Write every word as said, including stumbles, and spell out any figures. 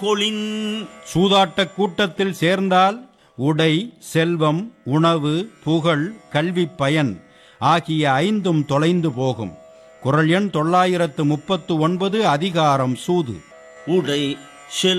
கொளின். சூதாட்டக் கூட்டத்தில் சேர்ந்தால் உடை, செல்வம், உணவு, புகழ், கல்வி பயன் ஆகிய ஐந்தும் தொலைந்து போகும். குறள் எண் தொள்ளாயிரத்து முப்பத்து ஒன்பது. அதிகாரம் சூது. உடை செல்